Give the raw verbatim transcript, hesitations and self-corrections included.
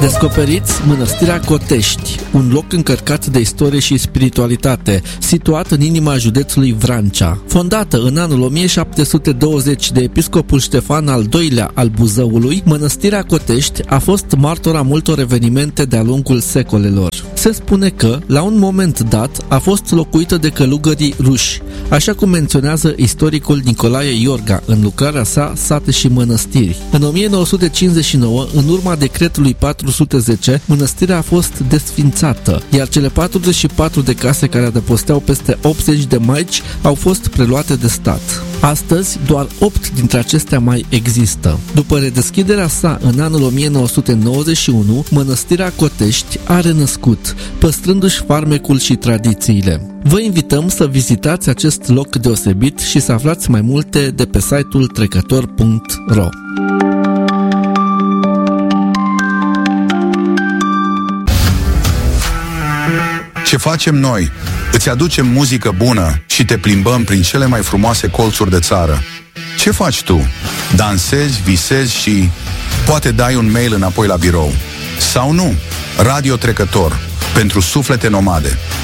Descoperiți Mănăstirea Cotești, un loc încărcat de istorie și spiritualitate, situat în inima județului Vrancea. Fondată în anul o mie șapte sute douăzeci de episcopul Ștefan al doilea al Buzăului, Mănăstirea Cotești a fost martora multor evenimente de-a lungul secolelor. Se spune că, la un moment dat, a fost locuită de călugării ruși, așa cum menționează istoricul Nicolae Iorga în lucrarea sa Sate și mănăstiri. În o mie nouă sute cincizeci și nouă, în urma decretului patru sute zece, mănăstirea a fost desfințată, iar cele patruzeci și patru de case care adăposteau peste optzeci de maici au fost preluate de stat. Astăzi, doar opt dintre acestea mai există. După redeschiderea sa în anul o mie nouă sute nouăzeci și unu, Mănăstirea Cotești a renăscut, păstrându-și farmecul și tradițiile. Vă invităm să vizitați acest loc deosebit și să aflați mai multe de pe site-ul trecător punct ro. Ce facem noi? Îți aducem muzică bună și te plimbăm prin cele mai frumoase colțuri de țară. Ce faci tu? Dansezi, visezi și poate dai un mail înapoi la birou. Sau nu? Radio Trecător, pentru suflete nomade.